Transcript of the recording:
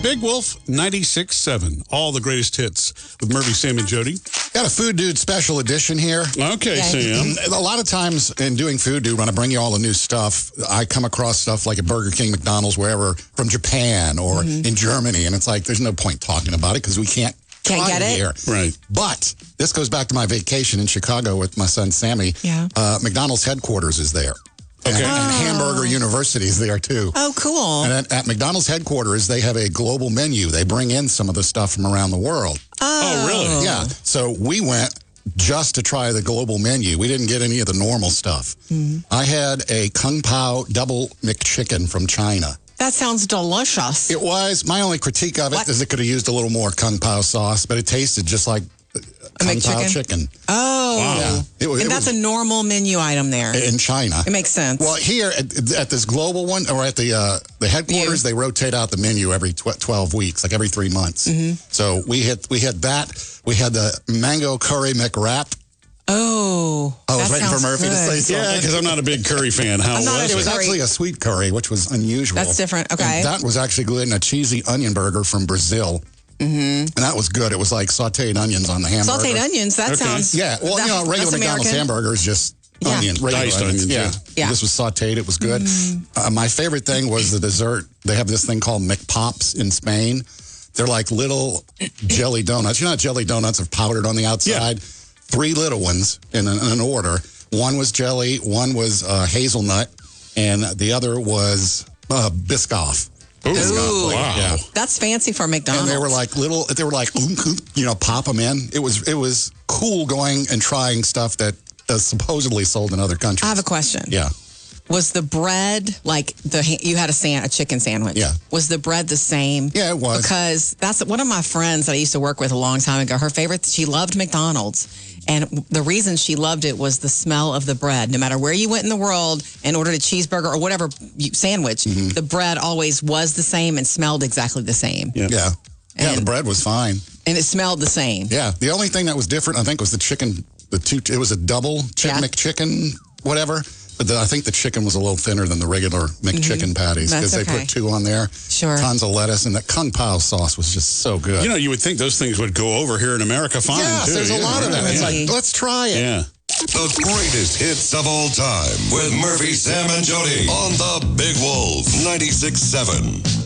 Big Wolf 96.7. All the greatest hits with Murphy, Sam, and Jody. Got a Food Dude special edition here. Okay, Sam. A lot of times in doing Food Dude, when I bring you all the new stuff, I come across stuff like at Burger King, McDonald's, wherever, from Japan or in Germany. And it's like, there's no point talking about it because we can't get it here. Right. But this goes back to my vacation in Chicago with my son, Sammy. Yeah. McDonald's headquarters is there. Okay. And Hamburger University is there, too. Oh, cool. And at McDonald's headquarters, they have a global menu. They bring in some of the stuff from around the world. Oh, really? Yeah. So we went just to try the global menu. We didn't get any of the normal stuff. I had a Kung Pao double McChicken from China. That sounds delicious. It was. My only critique of it is it could have used a little more Kung Pao sauce, but it tasted just like Kung Pao chicken. Oh. Wow. And that's a normal menu item there. In China. It makes sense. Well, here at this global one, or at the headquarters, they rotate out the menu every 12 weeks, like every 3 months. So we had that. We had the mango curry McWrap. Oh, I was waiting for Murphy to say something. Yeah, because I'm not a big curry fan. How was It was it? actually a sweet curry, which was unusual. That's different. Okay. And that was actually good in a cheesy onion burger from Brazil. And that was good. It was like sauteed onions on the hamburger. Sauteed onions, that sounds... Yeah, well, regular McDonald's hamburger is just onion, regular Diced onions, yeah. This was sauteed. It was good. My favorite thing was the dessert. They have this thing called McPops in Spain. They're like little jelly donuts. You know how jelly donuts are powdered on the outside? Yeah. 3 little ones in an order. One was jelly, one was hazelnut, and the other was Biscoff. Ooh, wow. Yeah. That's fancy for McDonald's. And they were like, pop them in. It was cool going and trying stuff that is supposedly sold in other countries. I have a question. Yeah. Was the bread, like you had a chicken sandwich? Yeah. Was the bread the same? Yeah, it was. Because that's one of my friends that I used to work with a long time ago. Her favorite, she loved McDonald's. And the reason she loved it was the smell of the bread. No matter where you went in the world and ordered a cheeseburger or whatever sandwich, the bread always was the same and smelled exactly the same. Yeah. Yeah, the bread was fine. And it smelled the same. Yeah. The only thing that was different, I think, was the chicken. It was a double McChicken, whatever. But I think the chicken was a little thinner than the regular McChicken patties because they put 2 on there. Sure. Tons of lettuce, and that Kung Pao sauce was just so good. You know, you would think those things would go over here in America fine, yes, too. There's a lot of them. It's like, let's try it. Yeah. The greatest hits of all time with Murphy, Sam, and Jody on the Big Wolf 96.7.